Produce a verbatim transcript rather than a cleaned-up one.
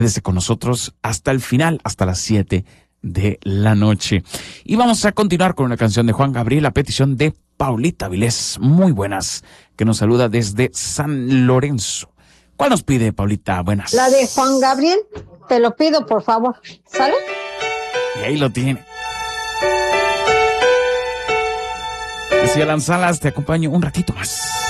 Quédese con nosotros hasta el final, hasta las siete de la noche. Y vamos a continuar con una canción de Juan Gabriel a petición de Paulita Vilés, muy buenas, que nos saluda desde San Lorenzo. ¿Cuál nos pide, Paulita? Buenas. La de Juan Gabriel, te lo pido, por favor. ¿Sale? Y ahí lo tiene. Decía Alan Salas, te acompaño un ratito más.